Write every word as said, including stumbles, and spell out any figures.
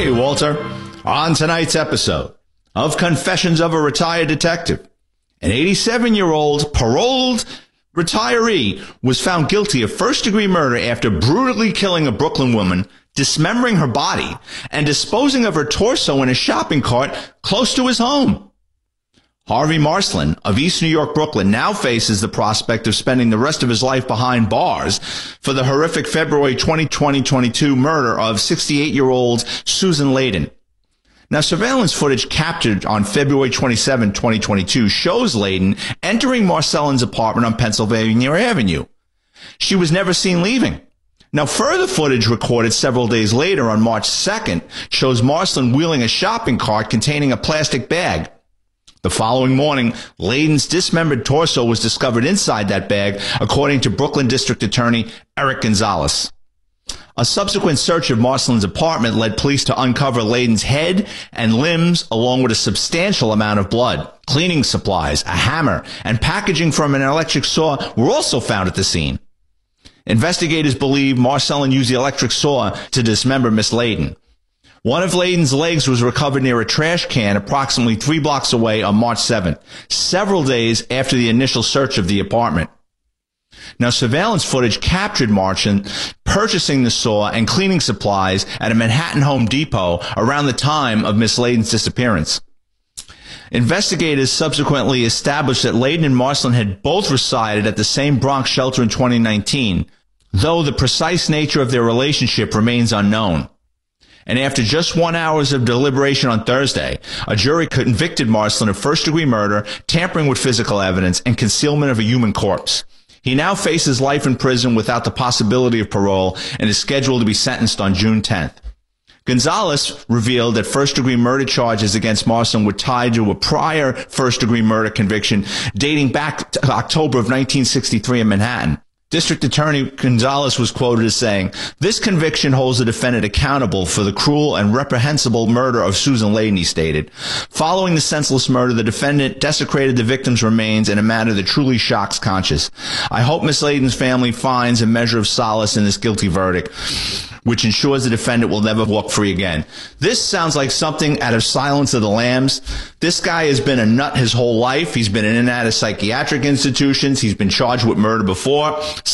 Hey, Walter. On tonight's episode of Confessions of a Retired Detective, an eighty-seven-year-old paroled retiree was found guilty of first-degree murder after brutally killing a Brooklyn woman, dismembering her body, and disposing of her torso in a shopping cart close to his home. Harvey Marsland of East New York, Brooklyn, now faces the prospect of spending the rest of his life behind bars for the horrific February twentieth, twenty twenty-two murder of sixty-eight-year-old Susan Layden. Now, surveillance footage captured on February twenty-seventh, twenty twenty-two shows Layden entering Marsland's apartment on Pennsylvania Avenue. She was never seen leaving. Now, further footage recorded several days later on March second shows Marsland wheeling a shopping cart containing a plastic bag. The following morning, Layden's dismembered torso was discovered inside that bag, according to Brooklyn District Attorney Eric Gonzalez. A subsequent search of Marsland's apartment led police to uncover Layden's head and limbs, along with a substantial amount of blood. Cleaning supplies, a hammer, and packaging from an electric saw were also found at the scene. Investigators believe Marsland used the electric saw to dismember Miss Layden. One of Layden's legs was recovered near a trash can approximately three blocks away on March seventh, several days after the initial search of the apartment. Now, surveillance footage captured Marsland purchasing the saw and cleaning supplies at a Manhattan Home Depot around the time of Miss Layden's disappearance. Investigators subsequently established that Layden and Marsland had both resided at the same Bronx shelter in twenty nineteen, though the precise nature of their relationship remains unknown. And after just one hour of deliberation on Thursday, a jury convicted Marsland of first-degree murder, tampering with physical evidence, and concealment of a human corpse. He now faces life in prison without the possibility of parole and is scheduled to be sentenced on June tenth. Gonzalez revealed that first-degree murder charges against Marsland were tied to a prior first-degree murder conviction dating back to October of nineteen sixty-three in Manhattan. District Attorney Gonzalez was quoted as saying, "This conviction holds the defendant accountable for the cruel and reprehensible murder of Susan Layden," he stated. Following the senseless murder, the defendant desecrated the victim's remains in a manner that truly shocks conscience. I hope Miss Layden's family finds a measure of solace in this guilty verdict, which ensures the defendant will never walk free again. This sounds like something out of Silence of the Lambs. This guy has been a nut his whole life. He's been in and out of psychiatric institutions. He's been charged with murder before.